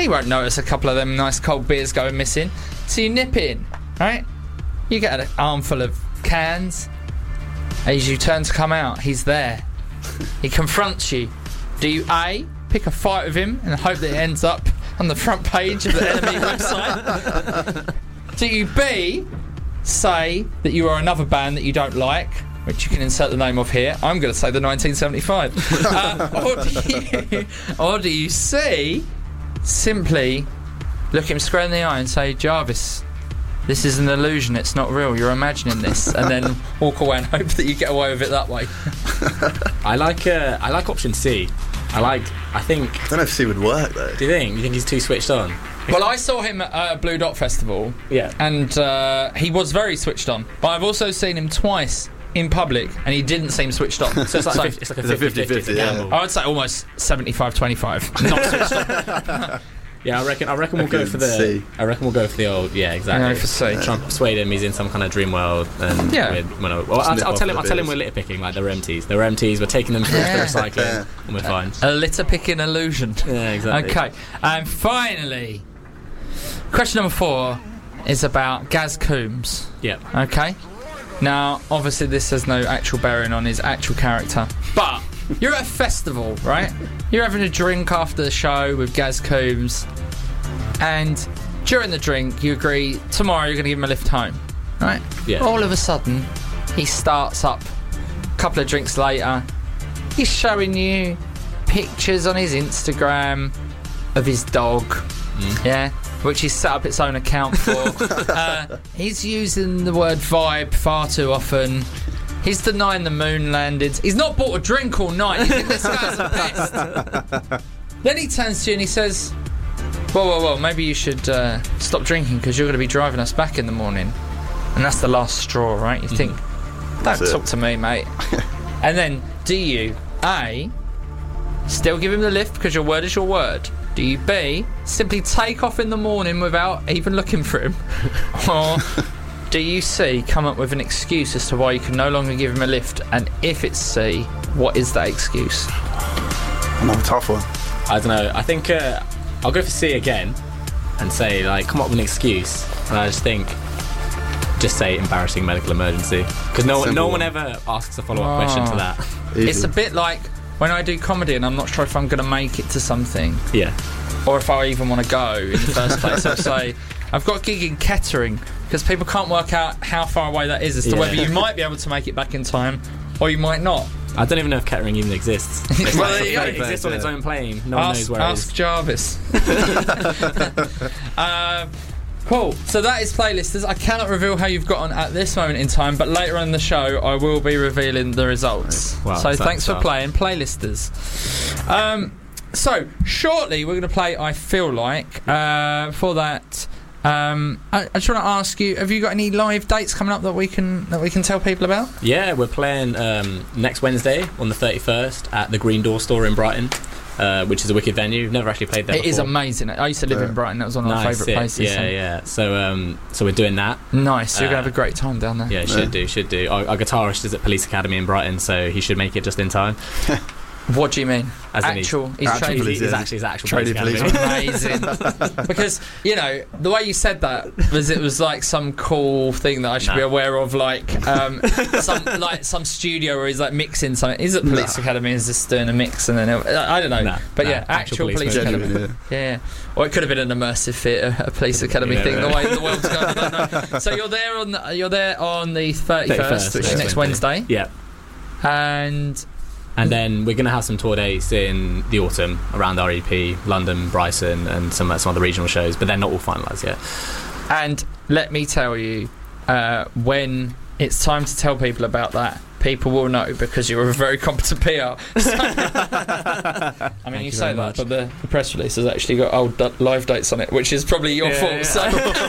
He won't notice a couple of them nice cold beers going missing. So you nip in, right? You get an armful of cans. As you turn to come out, he's there. He confronts you. Do you A, pick a fight with him and hope that it ends up on the front page of the enemy website? Do you B, say that you are another band that you don't like, which you can insert the name of here? I'm going to say the 1975. Or do you C, simply look him square in the eye and say, Jarvis, this is an illusion, it's not real, you're imagining this, and then walk away and hope that you get away with it that way? I like option C. I think... I don't know if C would work, though. Do you think? You think he's too switched on? Well, I saw him at Blue Dot Festival, and he was very switched on, but I've also seen him twice in public, and he didn't seem switched on. So it's like a 50-50 gamble. I would say almost 75-25, not switched on. Yeah, I reckon we'll go for the C. I reckon we'll go for the old. Yeah, exactly. No, for C. Try and persuade him he's in some kind of dream world. And I'll tell him we're litter picking, like they're empties. They're empties. We're taking them through the recycling, and we're fine. A litter picking illusion. Yeah, exactly. Okay, and finally, question number 4 is about Gaz Coombs. Yep. Okay. Now, obviously, this has no actual bearing on his actual character, but you're at a festival, right? You're having a drink after the show with Gaz Coombs, and during the drink, you agree tomorrow you're going to give him a lift home, right? Yeah. All of a sudden, he starts up. A couple of drinks later, he's showing you pictures on his Instagram of his dog, yeah, which he's set up its own account for. He's using the word vibe far too often. He's denying the moon landed. He's not bought a drink all night. You think this guy's the best? Then he turns to you and he says, whoa, maybe you should stop drinking because you're going to be driving us back in the morning. And that's the last straw, right? You think, don't talk to me, mate. And then, do you, A, still give him the lift because your word is your word? Do you B, simply take off in the morning without even looking for him? Or do you C, come up with an excuse as to why you can no longer give him a lift? And if it's C, what is that excuse? Another tough one. I don't know. I think I'll go for C again and say, like, come up with an excuse. And I just say embarrassing medical emergency. Because no one ever asks a follow-up question to that. Easy. It's a bit like when I do comedy and I'm not sure if I'm going to make it to something. Yeah. Or if I even want to go in the first place. I'll say, I've got a gig in Kettering, because people can't work out how far away that is as to whether you might be able to make it back in time or you might not. I don't even know if Kettering even exists. It exists on its own plane. No one knows where it is. Ask Jarvis. Cool. So that is Playlisters. I cannot reveal how you've got on at this moment in time, but later on in the show I will be revealing the results. Wow, so thanks for playing Playlisters. So shortly we're going to play I Feel Like. For that, I just want to ask you: have you got any live dates coming up that we can tell people about? Yeah, we're playing next Wednesday on the 31st at the Green Door Store in Brighton, which is a wicked venue. We've never actually played there before. It is amazing. I used to live in Brighton. That was one of my favourite places. Yeah. So we're doing that. Nice. You're gonna have a great time down there. Yeah, should do. Our guitarist is at Police Academy in Brighton, so he should make it just in time. What do you mean? As he's actually his actual traded police. Amazing. Because, you know, the way you said that was it was like some cool thing that I should be aware of, like some studio where he's like mixing something. He's at Police Academy, he's just doing a mix, and then I don't know. Actual Police Academy. Yeah. Or it could have been an immersive theatre, a Police Academy thing. The way the world's going, I don't know. So you're there on the 31st, which is next Wednesday. Yeah. And then we're going to have some tour dates in the autumn around REP, London, Brighton, and some other regional shows, but they're not all finalised yet. And let me tell you, when it's time to tell people about that, people will know because you're a very competent PR. I mean, you say that, but the press release has actually got old live dates on it, which is probably your fault. Yeah. So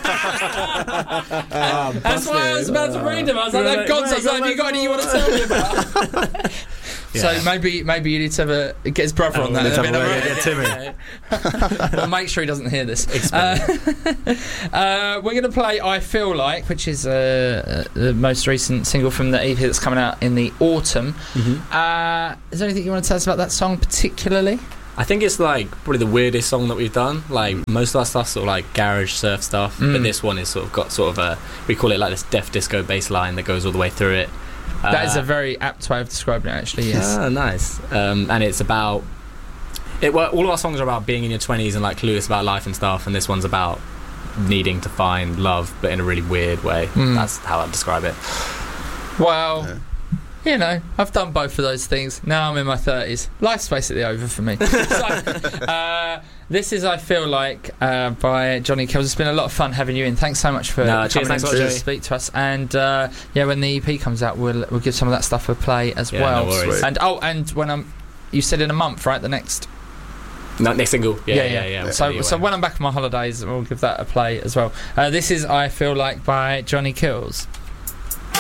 that's why I was about to read them. I was like, "They've gone." So I was like, "Have you got any you want to tell me about?" So maybe you need to get his brother on that. Get Timmy. Well, make sure he doesn't hear this. We're going to play I Feel Like, which is the most recent single from the EP that's coming out in the autumn. Is there anything you want to tell us about that song particularly? I think it's like probably the weirdest song that we've done. Like most of our stuff sort of like garage surf stuff, but this one is sort of got sort of a, we call it like this deaf disco bass line that goes all the way through it. That is a very apt way of describing it, actually. Yes. Nice. And it's about all of our songs are about being in your 20s and like clueless about life and stuff, and this one's about needing to find love, but in a really weird way. That's how I'd describe it. Well, you know, I've done both of those things. Now I'm in my 30s. Life's basically over for me. So, this is I Feel Like by Johnny Kills. It's been a lot of fun having you in. Thanks so much for coming in to speak to us. And when the EP comes out, we'll give some of that stuff a play as well. No worries. And when you said in a month, right? The next single. Yeah. So when I'm back on my holidays, we'll give that a play as well. This is I Feel Like by Johnny Kills.